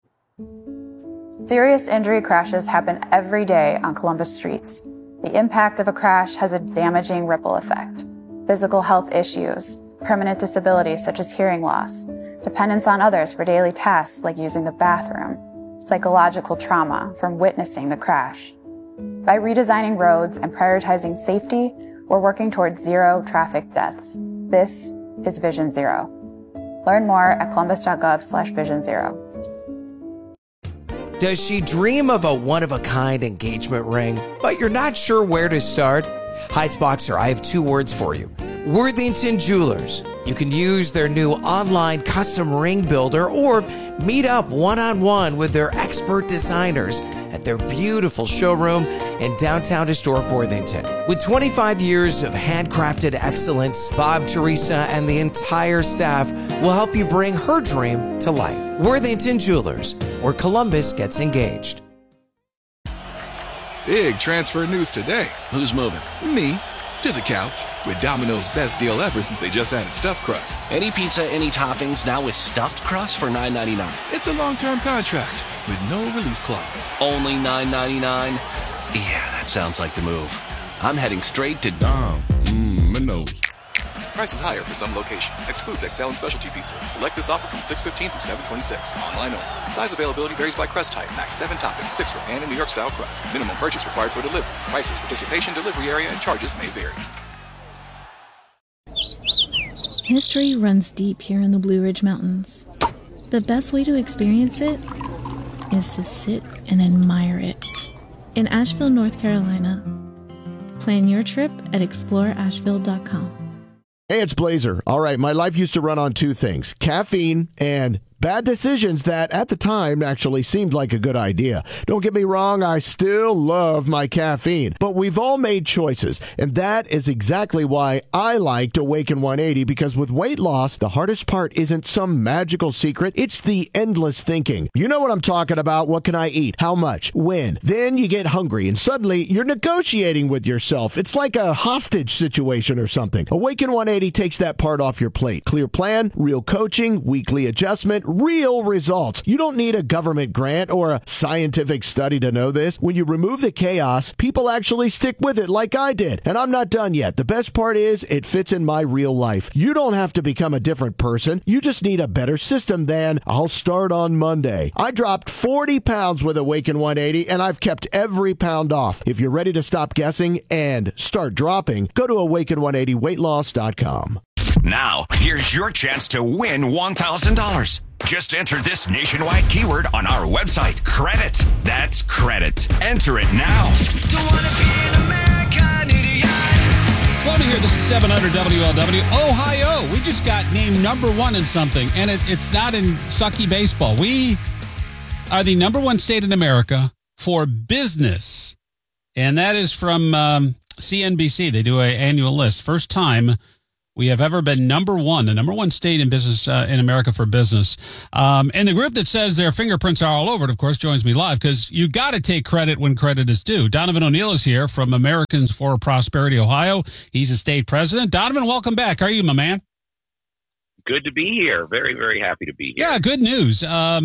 Serious injury crashes happen every day on Columbus streets. The impact of a crash has a damaging ripple effect. Physical health issues, permanent disabilities such as hearing loss, dependence on others for daily tasks like using the bathroom, psychological trauma from witnessing the crash. By redesigning roads and prioritizing safety, we're working towards zero traffic deaths. This is Vision Zero. Learn more at columbus.gov/Vision Zero. Does she dream of a one-of-a-kind engagement ring, but you're not sure where to start? Heights Boxer, I have 2 words for you. Worthington Jewelers. You can use their new online custom ring builder or meet up one-on-one with their expert designers at their beautiful showroom in downtown historic Worthington. With 25 years of handcrafted excellence, Bob, Teresa, and the entire staff will help you bring her dream to life. Worthington Jewelers, where Columbus gets engaged. Big transfer news today. Who's moving? Me. To the couch. With Domino's best deal ever since they just added stuffed crust. Any pizza, any toppings, now with stuffed crust for $9.99. It's a long-term contract with no release clause. Only $9.99? Yeah, that sounds like the move. I'm heading straight to Dom. Domino's. Prices higher for some locations. Excludes XL and specialty pizzas. Select this offer from 6/15 through 7/26. Online only. Size availability varies by crust type. Max 7 toppings, 6 for pan and New York style crust. Minimum purchase required for delivery. Prices, participation, delivery area, and charges may vary. History runs deep here in the Blue Ridge Mountains. The best way to experience it is to sit and admire it. In Asheville, North Carolina. Plan your trip at exploreasheville.com. Hey, it's Blazer. All right, my life used to run on 2 things, caffeine and bad decisions that at the time actually seemed like a good idea. Don't get me wrong, I still love my caffeine, but we've all made choices, and that is exactly why I liked Awaken 180, because with weight loss, the hardest part isn't some magical secret, it's the endless thinking. You know what I'm talking about. What can I eat? How much? When? Then you get hungry, and suddenly you're negotiating with yourself. It's like a hostage situation or something. Awaken 180 takes that part off your plate. Clear plan, real coaching, weekly adjustment, real results. You don't need a government grant or a scientific study to know this. When you remove the chaos, people actually stick with it like I did. And I'm not done yet. The best part is it fits in my real life. You don't have to become a different person. You just need a better system than I'll start on Monday. I dropped 40 pounds with Awaken 180 and I've kept every pound off. If you're ready to stop guessing and start dropping, go to awaken180weightloss.com. Now, here's your chance to win $1,000. Just enter this nationwide keyword on our website, credit. That's credit. Enter it now. Don't wanna be an American idiot. Floating 700 WLW. Ohio, we just got named number one in something, and it's not in sucky baseball. We are the number one state in America for business, and that is from CNBC. They do an annual list. First time we have ever been the number one state in business in America for business. And the group that says their fingerprints are all over it, of course, joins me live because you got to take credit when credit is due. Donovan O'Neill is here from Americans for Prosperity, Ohio. He's a state president. Donovan, welcome back. How are you, my man? Good to be here. Very, very happy to be here. Yeah, good news.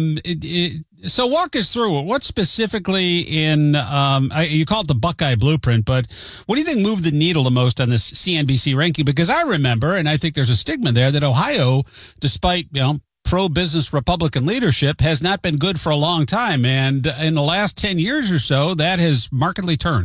So walk us through it. What specifically in, you call it the Buckeye Blueprint, but what do you think moved the needle the most on this CNBC ranking? Because I remember, and I think there's a stigma there, that Ohio, despite, pro-business Republican leadership, has not been good for a long time. And in the last 10 years or so, that has markedly turned.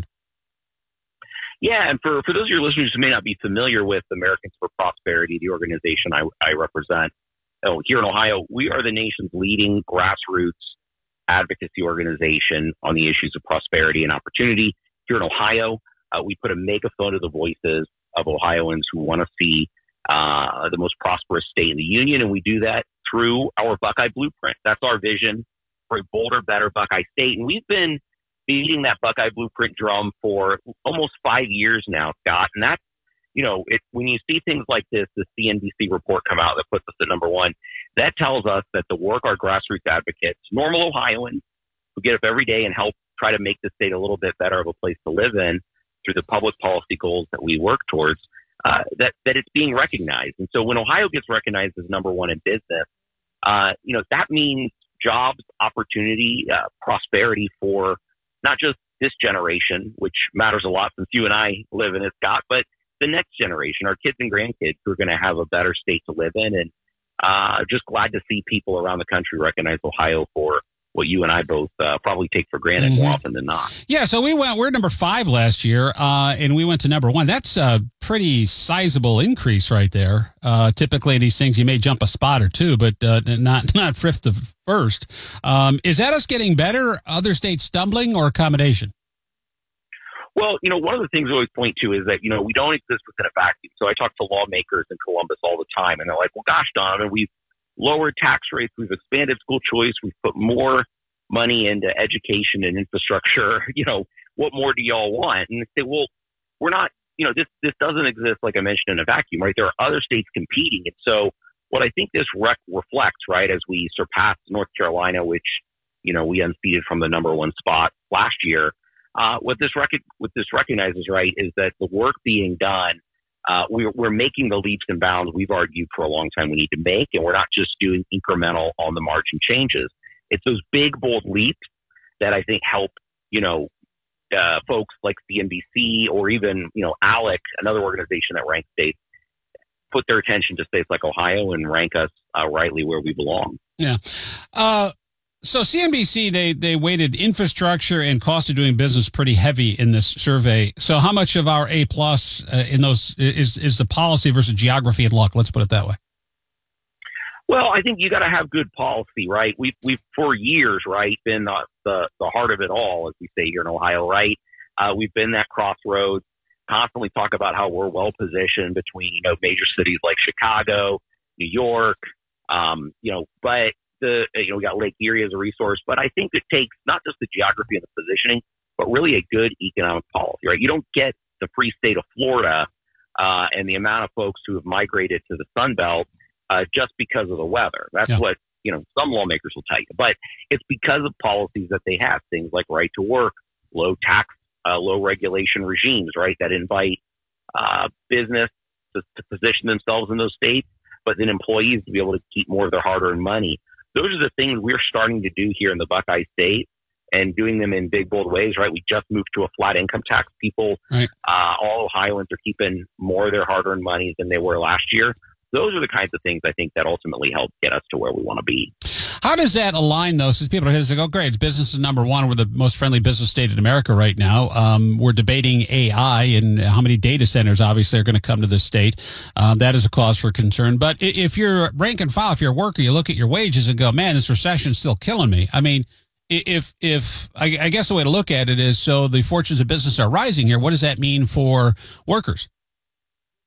Yeah, and for those of your listeners who may not be familiar with Americans for Prosperity, the organization I represent, here in Ohio, we are the nation's leading grassroots advocacy organization on the issues of prosperity and opportunity. Here in Ohio, we put a megaphone to the voices of Ohioans who want to see the most prosperous state in the union, and we do that through our Buckeye Blueprint. That's our vision for a bolder, better Buckeye state, and we've been beating that Buckeye Blueprint drum for almost 5 years now, Scott. And that's, when you see things like this, the CNBC report come out that puts us at number one, that tells us that the work our grassroots advocates, normal Ohioans who get up every day and help try to make the state a little bit better of a place to live in through the public policy goals that we work towards, that it's being recognized. And so when Ohio gets recognized as number one in business, that means jobs, opportunity, prosperity for not just this generation, which matters a lot since you and I live in it, Scott, but the next generation, our kids and grandkids who are going to have a better state to live in. And just glad to see people around the country recognize Ohio for what you and I both probably take for granted more often than not. Yeah, so we're number 5 last year, and we went to number 1. That's a pretty sizable increase right there. Typically, these things, you may jump a spot or two, but not fifth to first. Is that us getting better, other states stumbling, or accommodation? Well, one of the things we always point to is that, we don't exist within a vacuum. So I talk to lawmakers in Columbus all the time, and they're like, well, gosh, Donovan, we've lowered tax rates, we've expanded school choice, we've put more money into education and infrastructure. What more do y'all want? And they say, well, we're not, this doesn't exist, like I mentioned, in a vacuum, right? There are other states competing. And so what I think this reflects, right, as we surpassed North Carolina, which, we unseated from the number 1 spot last year, what this recognizes, right, is that the work being done, we're making the leaps and bounds we've argued for a long time we need to make, and we're not just doing incremental on the margin changes. It's those big, bold leaps that I think help, folks like CNBC or even, ALEC, another organization that ranks states, put their attention to states like Ohio and rank us rightly where we belong. Yeah. So CNBC, they weighted infrastructure and cost of doing business pretty heavy in this survey. So how much of our A+ in those is the policy versus geography and luck? Let's put it that way. Well, I think you got to have good policy, right? We've for years, right, been the heart of it all, as we say here in Ohio, right? We've been that crossroads, constantly talk about how we're well positioned between, major cities like Chicago, New York, but we got Lake Erie as a resource, but I think it takes not just the geography and the positioning, but really a good economic policy, right? You don't get the free state of Florida and the amount of folks who have migrated to the Sun Belt just because of the weather. That's what, some lawmakers will tell you, but it's because of policies that they have, things like right to work, low tax, low regulation regimes, right, that invite business to position themselves in those states, but then employees to be able to keep more of their hard-earned money. Those are the things we're starting to do here in the Buckeye State and doing them in big, bold ways, right? We just moved to a flat income tax. People, all Ohioans are keeping more of their hard-earned money than they were last year. Those are the kinds of things I think that ultimately help get us to where we want to be. How does that align, though? Since people are here, they go, great, business is number 1. We're the most friendly business state in America right now. We're debating AI and how many data centers, obviously, are going to come to this state. That is a cause for concern. But if you're rank and file, if you're a worker, you look at your wages and go, man, this recession's still killing me. I mean, if I guess the way to look at it is, so the fortunes of business are rising here. What does that mean for workers?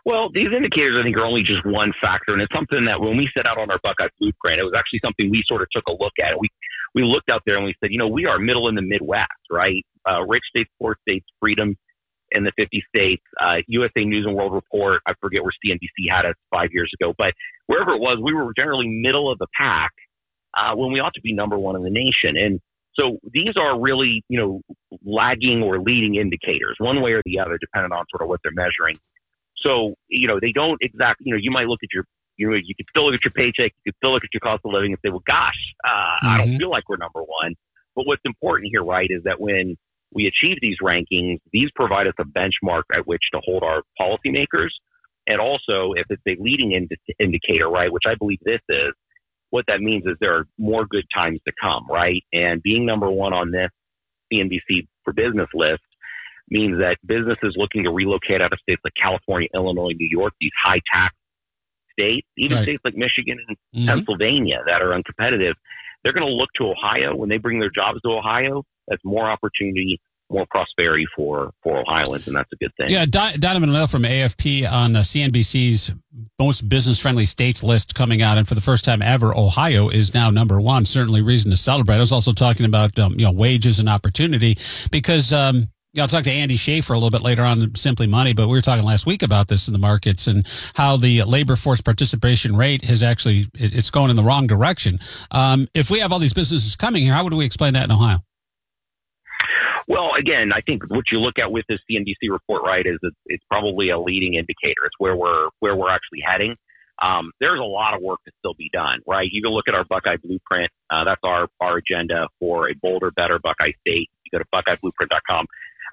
Well, these indicators, I think, are only just one factor, and it's something that when we set out on our Buckeye Blueprint, it was actually something we sort of took a look at. We looked out there and we said, we are middle in the Midwest, right? Rich states, poor states, freedom in the 50 states, USA News and World Report. I forget where CNBC had us 5 years ago, but wherever it was, we were generally middle of the pack when we ought to be number one in the nation. And so these are really, lagging or leading indicators, one way or the other, depending on sort of what they're measuring. So, they don't exactly, you might look at you could still look at your paycheck, you could still look at your cost of living and say, well, gosh, I don't feel like we're number one. But what's important here, right, is that when we achieve these rankings, these provide us a benchmark at which to hold our policymakers. And also, if it's a leading indicator, right, which I believe this is, what that means is there are more good times to come, right? And being number one on this CNBC for Business list means that businesses looking to relocate out of states like California, Illinois, New York, these high tax states, even states like Michigan and Pennsylvania that are uncompetitive, they're going to look to Ohio. When they bring their jobs to Ohio, that's more opportunity, more prosperity for Ohioans, and that's a good thing. Yeah, Donovan O'Neill from AFP on CNBC's most business-friendly states list coming out, and for the first time ever, Ohio is now number one. Certainly reason to celebrate. I was also talking about wages and opportunity because I'll talk to Andy Schaefer a little bit later on in Simply Money, but we were talking last week about this in the markets and how the labor force participation rate has actually, it's going in the wrong direction. If we have all these businesses coming here, how would we explain that in Ohio? Well, again, I think what you look at with this CNBC report, right, is it's probably a leading indicator. It's where we're actually heading. There's a lot of work to still be done, right? You can look at our Buckeye Blueprint. That's our agenda for a bolder, better Buckeye state. You go to BuckeyeBlueprint.com.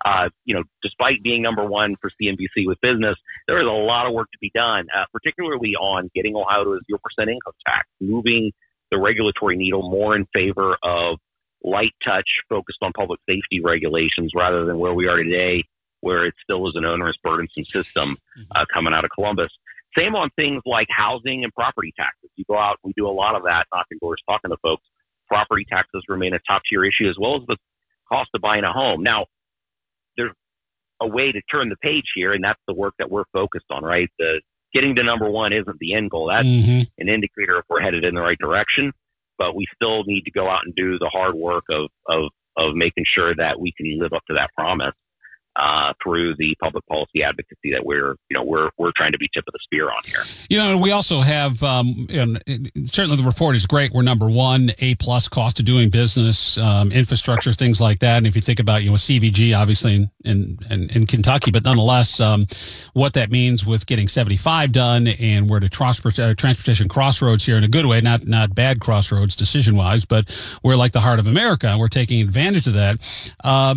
Despite being number one for CNBC with business, there is a lot of work to be done, particularly on getting Ohio to a 0% income tax, moving the regulatory needle more in favor of light touch focused on public safety regulations rather than where we are today, where it still is an onerous, burdensome system coming out of Columbus. Same on things like housing and property taxes. You go out, we do a lot of that, knocking doors, talking to folks. Property taxes remain a top tier issue, as well as the cost of buying a home. Now, there's a way to turn the page here, and that's the work that we're focused on, right? Getting to number one isn't the end goal. That's an indicator if we're headed in the right direction, but we still need to go out and do the hard work of making sure that we can live up to that promise through the public policy advocacy that we're trying to be tip of the spear on here. We also have, certainly the report is great. We're number one, A+ cost of doing business, infrastructure, things like that. And if you think about, CVG, obviously in Kentucky, but nonetheless, what that means with getting 75 done and we're at a transportation crossroads here in a good way, not bad crossroads decision wise, but we're like the heart of America and we're taking advantage of that.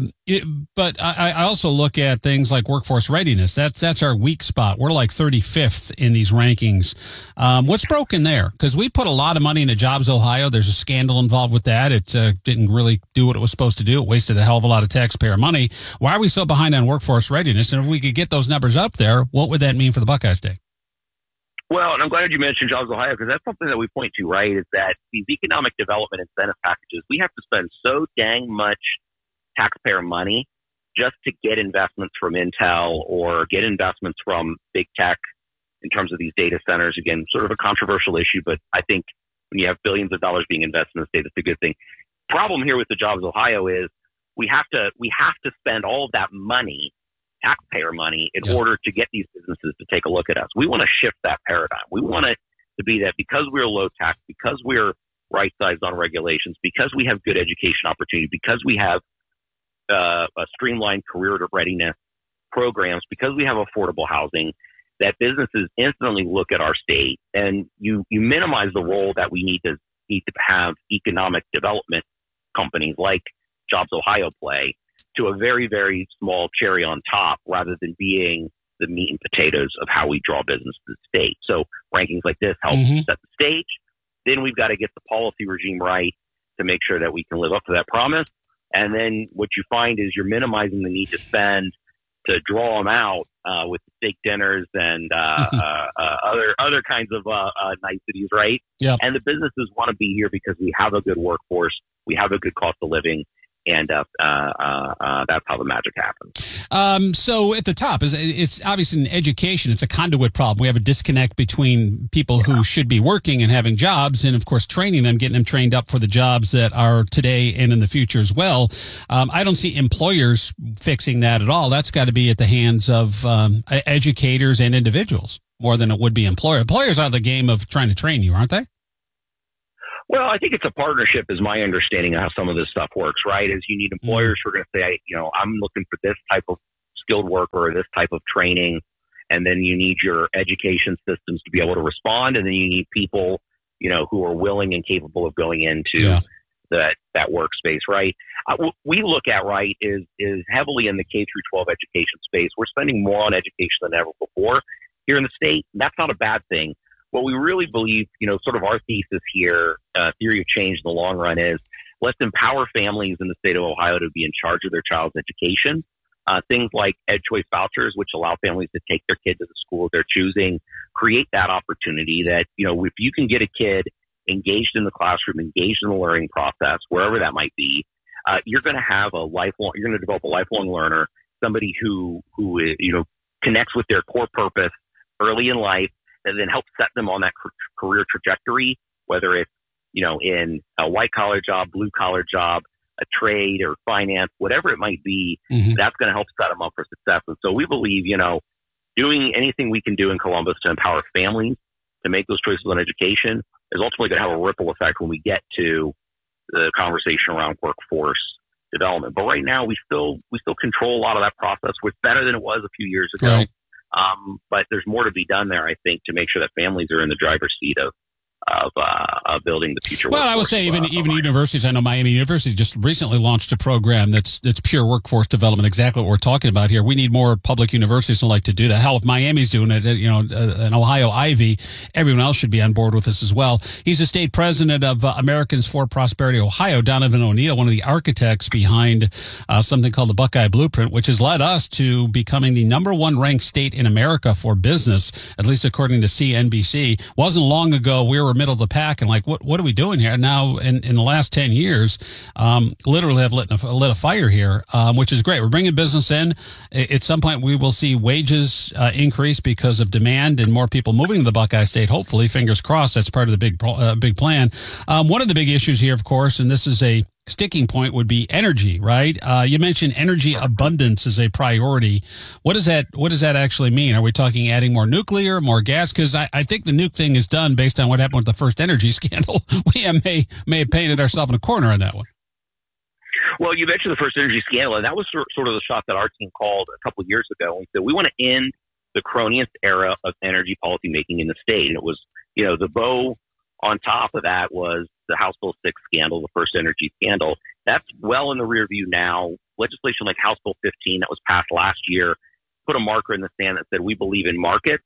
But I also look at things like workforce readiness. That's our weak spot. We're like 35th in these rankings. What's broken there? Because we put a lot of money into Jobs Ohio. There's a scandal involved with that. It didn't really do what it was supposed to do. It wasted a hell of a lot of taxpayer money. Why are we so behind on workforce readiness? And if we could get those numbers up there, what would that mean for the Buckeye State? Well, and I'm glad you mentioned Jobs Ohio because that's something that we point to, right, is that these economic development incentive packages, we have to spend so dang much taxpayer money just to get investments from Intel or get investments from big tech in terms of these data centers. Again, sort of a controversial issue, but I think when you have billions of dollars being invested in the state, that's a good thing. Problem here with the Jobs Ohio is we have to spend all of that money, taxpayer money, in order to get these businesses to take a look at us. We want to shift that paradigm. We want it to be that because we're low tax, because we're right-sized on regulations, because we have good education opportunity, because we have a streamlined career readiness programs, because we have affordable housing, that businesses instantly look at our state, and you minimize the role that we need to have economic development companies like Jobs Ohio play to a very, very small cherry on top rather than being the meat and potatoes of how we draw business to the state. So rankings like this help set the stage. Then we've got to get the policy regime right to make sure that we can live up to that promise. And then what you find is you're minimizing the need to spend to draw them out with steak dinners and other kinds of niceties, right? Yeah. And the businesses want to be here because we have a good workforce, we have a good cost of living, And that's how the magic happens. So at the top, it's obviously in education. It's a conduit problem. We have a disconnect between people who should be working and having jobs, and of course training them, getting them trained up for the jobs that are today and in the future as well. I don't see employers fixing that at all. That's got to be at the hands of educators and individuals more than it would be employers. Employers are the game of trying to train you, aren't they? Well, I think it's a partnership is my understanding of how some of this stuff works, right? Is you need employers who are going to say, I'm looking for this type of skilled worker or this type of training. And then you need your education systems to be able to respond. And then you need people, who are willing and capable of going into that workspace, right? What we look at, right, is heavily in the K through 12 education space. We're spending more on education than ever before here in the state. That's not a bad thing. What we really believe, sort of our thesis here, theory of change in the long run is let's empower families in the state of Ohio to be in charge of their child's education. Things like EdChoice vouchers, which allow families to take their kid to the school they're choosing, create that opportunity that, if you can get a kid engaged in the classroom, engaged in the learning process, wherever that might be, you're going to develop a lifelong learner, somebody who connects with their core purpose early in life, and then help set them on that career trajectory, whether it's, in a white collar job, blue collar job, a trade or finance, whatever it might be, that's going to help set them up for success. And so we believe, doing anything we can do in Columbus to empower families to make those choices on education is ultimately going to have a ripple effect when we get to the conversation around workforce development. But right now we still control a lot of that process, which is better than it was a few years ago. Right. But there's more to be done there, I think, to make sure that families are in the driver's seat of building the future. Well, I would say even universities. I know Miami University just recently launched a program that's pure workforce development. Exactly what we're talking about here. We need more public universities to like to do that. Hell, if Miami's doing it, an Ohio Ivy, everyone else should be on board with this as well. He's the state president of Americans for Prosperity Ohio. Donovan O'Neill, one of the architects behind something called the Buckeye Blueprint, which has led us to becoming the #1 ranked state in America for business, at least according to CNBC. Wasn't long ago we were middle of the pack and like, what are we doing here? Now, in the last 10 years, literally have lit a fire here, which is great. We're bringing business in. At some point, we will see wages increase because of demand and more people moving to the Buckeye State. Hopefully, fingers crossed, that's part of the big plan. One of the big issues here, of course, and this is a sticking point, would be energy, right? You mentioned energy abundance as a priority. What does that actually mean? Are we talking adding more nuclear, more gas? Because I think the nuke thing is done based on what happened with the first energy scandal. We may have painted ourselves in a corner on that one. Well, you mentioned the first energy scandal, and that was sort of the shot that our team called a couple of years ago. We said we want to end the cronyist era of energy policymaking in the state. And it was, the bow on top of that was the House Bill 6 scandal, the first energy scandal. That's well in the rear view now. Legislation like House Bill 15 that was passed last year put a marker in the sand that said we believe in markets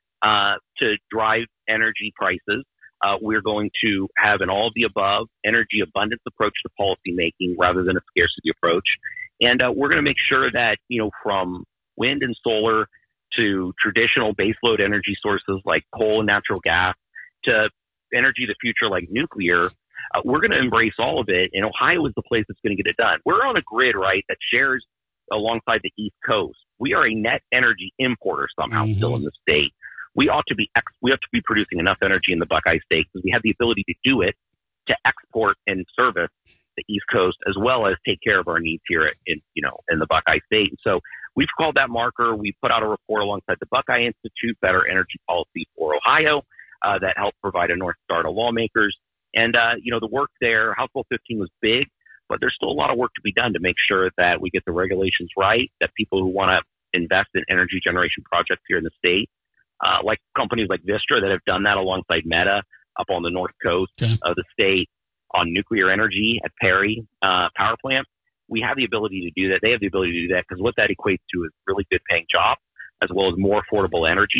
to drive energy prices. We're going to have an all of the above energy abundance approach to policy making rather than a scarcity approach. And we're going to make sure that, from wind and solar to traditional baseload energy sources like coal and natural gas to energy of the future like nuclear, we're going to embrace all of it. And Ohio is the place that's going to get it done. We're on a grid, right, that shares alongside the East Coast. We are a net energy importer somehow still in the state. We ought to be producing enough energy in the Buckeye State because we have the ability to do it, to export and service the East Coast as well as take care of our needs here in the Buckeye State. And so we've called that marker. We put out a report alongside the Buckeye Institute, Better Energy Policy for Ohio, that helped provide a North Star to lawmakers. And, the work there, House Bill 15 was big, but there's still a lot of work to be done to make sure that we get the regulations right, that people who want to invest in energy generation projects here in the state, like companies like Vistra that have done that alongside Meta up on the north coast of the state on nuclear energy at Perry power plant. We have the ability to do that. They have the ability to do that because what that equates to is really good paying jobs as well as more affordable energy.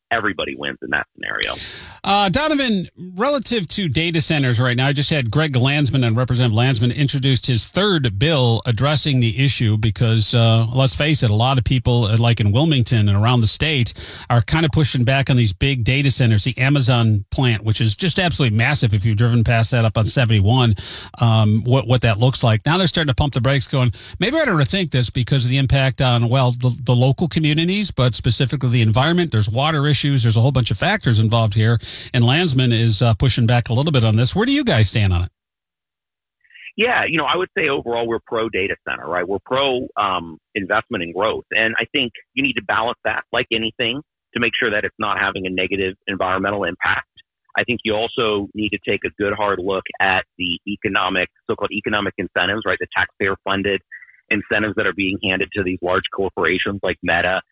everybody wins in that scenario. Donovan, relative to data centers right now, I just had Greg Landsman and Representative Landsman introduced his third bill addressing the issue because, let's face it, a lot of people, like in Wilmington and around the state, are kind of pushing back on these big data centers. The Amazon plant, which is just absolutely massive if you've driven past that up on 71, what that looks like. Now they're starting to pump the brakes going, maybe I ought to rethink this because of the impact on, well, the local communities, but specifically the environment. There's water issues. There's a whole bunch of factors involved here. And Landsman is pushing back a little bit on this. Where do you guys stand on it? Yeah, I would say overall we're pro data center, right? We're pro investment and growth. And I think you need to balance that like anything to make sure that it's not having a negative environmental impact. I think you also need to take a good hard look at the so-called economic incentives, right? The taxpayer funded incentives that are being handed to these large corporations like Meta